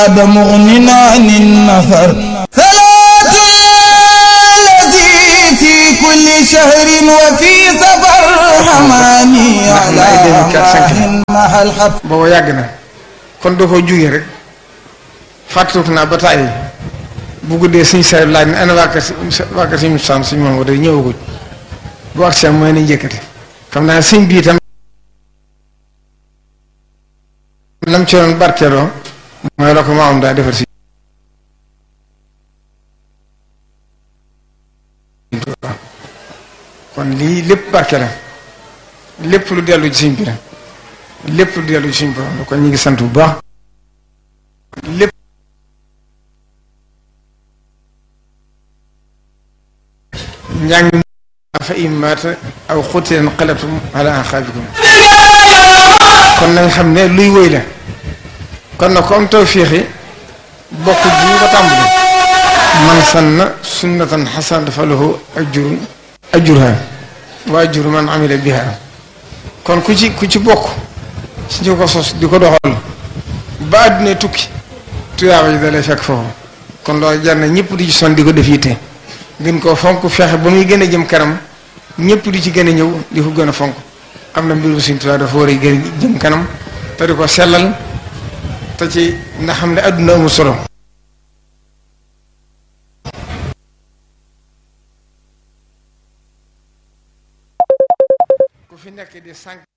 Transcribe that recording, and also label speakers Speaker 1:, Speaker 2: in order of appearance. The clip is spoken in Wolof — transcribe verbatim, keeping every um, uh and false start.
Speaker 1: هذا مغننا عن النفر صلاة الذي في كل شهر وفي سفر حماني على محل حب
Speaker 2: booba yàgg na kon doo ko jugee rek fàttaliku naa ba tàyyi bu guddee suñu saa laaj ne ana waa kër si waa kër si Moussa suñu moom day ñëwaguñ bu ak seen mooy nañ njëkkati xam naa sëñ bii tam lam ci doon barkeeloo mooy la ko maamam daa defar si kon lii lépp barke la lépp lu dellu ci sëñ bi la lépp lu dellu ci suñ borom la kon ñu ngi sant bu baax lépp njàng fa immaata aw xutilan qalabtum ala aqaabikum kon nañ xam ne luy wéy la kon nag ko am tawfiixi bokk ji ba tàmbali man sanna sunnatan xasanatan falahu ajrun ajruha wa ajru man amila biha kon ku ci ku ci bokk si ñu ko sos di ko doxal ba àdduna tukki tuyaaba yi dalay fekk foofu kon loolu jar na ñëpp di ci son di ko def yitte gën koo fonk fexe ba muy gën a jëm kanam ñëpp di ci gën a ñëw di ko gën a fonk am na mbiru Sëriñ Tuubaa dafa war a gën a jëm kanam te di ko sellal te ci nga xam ne àdduna amul solo ku fi nekk di sànq